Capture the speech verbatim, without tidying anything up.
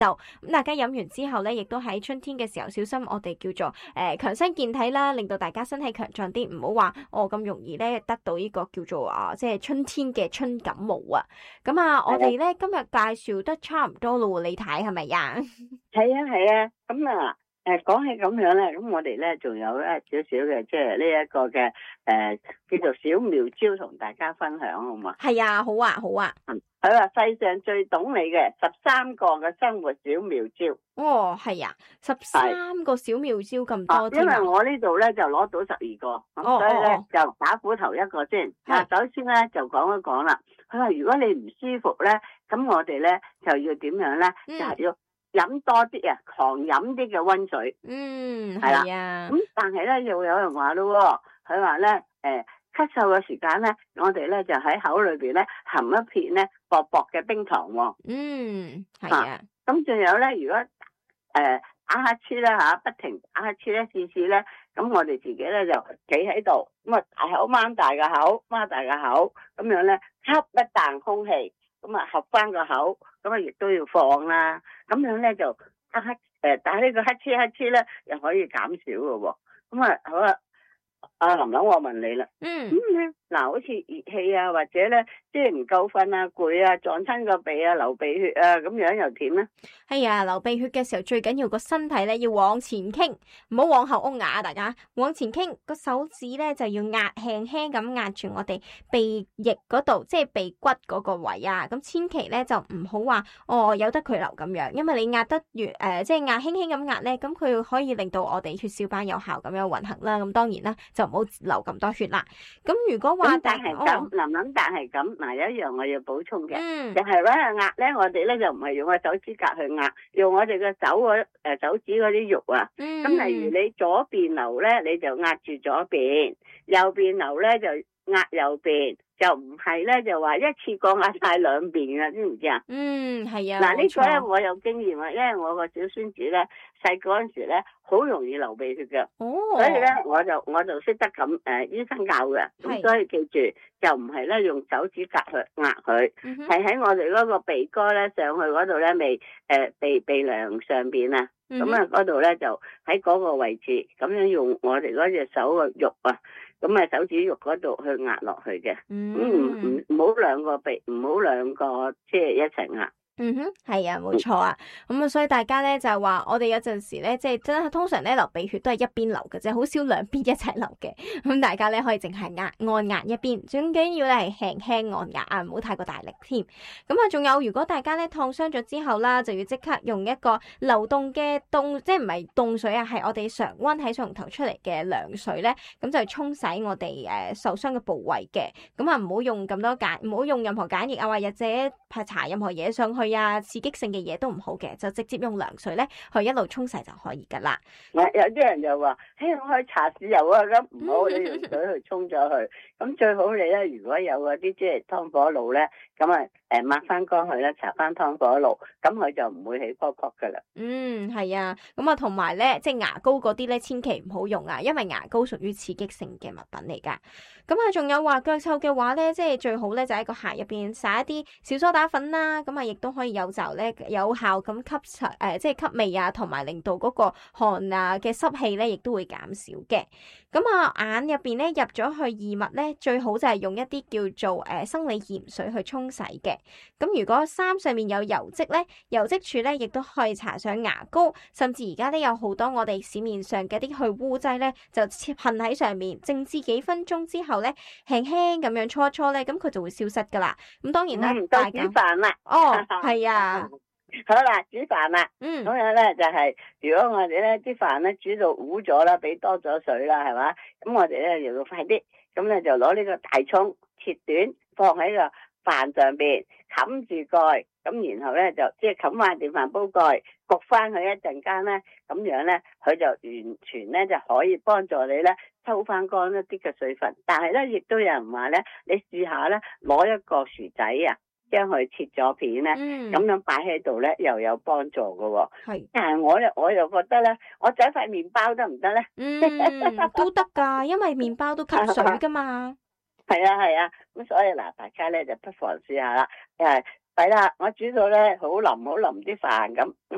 咁大家飲完之後咧，亦都喺春天嘅時候小心我哋叫做誒強身健體啦，令到大家身體強壯啲，唔好話哦咁容易咧得到呢個叫做啊即係春天嘅春感冒啊。咁啊，我哋咧今日介紹得差唔多咯，你睇係咪呀？ 係啊係啊，咁啊誒講起咁樣咧，咁我哋咧仲有咧少少嘅即係呢一個嘅誒、呃、叫做小妙招同大家分享好嘛？ 係啊，好啊好啊。 佢話世上最懂你嘅十三個嘅生活小妙招。 哦，係啊，十三個小妙招咁多添啊。 因為我呢度咧就攞到十二個，咁、 哦、 所以咧、 哦、 就打斧頭一個先。啊，首先咧就講一講啦。佢話如果你唔舒服咧，咁我哋咧就要點樣咧？嗯、就係要飲多啲啊，狂飲啲嘅溫水。 嗯，係啊。 咁但係咧又有人話咯，佢話咧誒咳嗽嘅時間咧，我哋咧就喺口裏邊咧含一片咧薄薄嘅冰糖。 嗯，係啊。 咁仲、啊、有咧，如果誒、呃、打乞嗤啦吓，不停打乞嗤咧，試試咧，咁我哋自己咧就企喺度，咁啊大口掹大個口，掹大個口，咁樣咧吸一啖空氣，咁啊合翻個口，咁啊亦都要放啦，咁樣咧就打乞誒打呢個乞嗤乞嗤咧，又可以減少嘅喎，咁啊好啦。阿琳琳，我問你啦， 嗯， 咁咧嗱，好似熱氣啊，或者咧即係唔夠瞓啊、攰啊、撞親個鼻啊、流鼻血啊，咁樣又點咧？ 係啊，流鼻血嘅時候最緊要個身體咧要往前傾，唔好往後屋壓啊！大家往前傾，個手指咧就要壓輕輕咁壓住我哋鼻翼嗰度，即係鼻骨嗰個位啊！咁千祈咧就唔好話哦由得佢流咁樣，因為你壓得越誒、呃，即係壓輕輕咁壓咧，咁佢可以令到我哋血小板有效咁樣運行啦。咁當然啦。就唔好流咁多血啦。咁如果話但係咁，琳琳，但係咁，嗱有一樣我要補充嘅， 嗯、 就係咧壓咧，我哋咧就唔係用個手指甲去壓，用我哋嘅手嗰誒手指嗰啲肉啊。咁、嗯、例如你左邊流咧，你就壓住左邊；右邊流咧就壓右邊。就唔係咧，就話一次過壓晒兩邊嘅，知唔知啊？ 嗯，係啊。 嗱呢個咧我有經驗啊，因為我個小孫子咧細個嗰陣時咧好容易流鼻血嘅， 哦， 所以咧我就我就識得咁誒、呃、醫生教嘅，咁所以記住就唔係咧用手指甲去壓佢，係喺、嗯、我哋嗰個鼻哥咧上去嗰度咧未誒鼻鼻梁上邊啊，咁啊嗰度咧就喺嗰個位置咁樣用我哋嗰隻手嘅肉啊。咁啊，手指肉嗰度去壓落去嘅，咁唔唔唔好兩個鼻，唔好兩個即係一齊壓。 嗯哼，係啊，冇錯啊。咁啊、嗯，所以大家咧就係話，我哋有陣時咧，即係真係通常咧流鼻血都係一邊流嘅啫，好少兩邊一齊流嘅。咁大家咧可以淨係壓按壓一邊，最緊要咧係輕輕按壓啊，唔好太過大力添。咁啊，仲有如果大家咧燙傷咗之後啦，就要即刻用一個流動嘅凍，即係唔係凍水啊，係我哋常溫喺水龍頭出嚟嘅涼水咧，咁就沖洗我哋誒受傷嘅部位嘅。咁啊，唔好用咁多鹼，唔好用任何鹼液啊，或者拍搽任何嘢上去啊，刺激性嘅嘢都唔好嘅，就直接用涼水咧去一路沖洗就可以噶啦。 有啲人就話，嘿，我去搽豉油啊，咁唔好你用水去沖咗佢。咁最好你咧，如果有嗰啲即係湯火爐咧，咁啊誒抹翻乾佢咧，搽翻湯火爐，咁佢就唔會起泡泡噶啦。 嗯，係啊，咁啊同埋咧，即係牙膏嗰啲咧，千祈唔好用啊，因為牙膏屬於刺激性嘅物品嚟噶。咁啊，仲有話腳臭嘅話咧，即係最好咧就喺個鞋入邊撒一啲小梳打粉啦，咁啊亦都可以有效咧有效咁吸誒、呃，即係吸味啊，同埋令到嗰個汗啊嘅濕氣咧，亦都會減少嘅。咁啊眼入邊咧入咗去異物咧，最好就係用一啲叫做誒、呃、生理鹽水去沖洗嘅。咁如果衫上面有油漬咧，油漬處咧亦都可以搽上牙膏，甚至而家咧有好多我哋市面上嘅啲去污劑咧，就噴喺上面，靜置幾分鐘之後咧，輕輕咁樣搓一搓咧，咁佢就會消失噶啦。咁當然啦， 嗯、到煮飯啦。 哦，係啊。 好啦，煮飯啦。嗯。咁樣咧就係、是，如果我哋咧啲飯咧煮到糊咗啦，俾多咗水啦，係嘛？咁我哋咧又要快啲，咁咧就攞呢個大蔥切短，放喺個飯上邊，冚住蓋，咁然後咧就即係冚翻電飯煲蓋，焗翻佢一陣間咧，咁樣咧佢就完全咧就可以幫助你咧抽翻乾一啲嘅水分。但係咧亦都有人話咧，你試下咧攞一個薯仔啊，將佢切咗片咧，咁、嗯、樣擺喺度咧又有幫助嘅喎。係，但係我咧我又覺得咧，我整塊麵包得唔得咧？ 嗯，都得噶，因為麵包都吸水噶嘛。 係啊係啊，咁、啊、所以嗱，大家咧就不妨試下啦。誒，係啦，我煮到咧好腍好腍啲飯咁。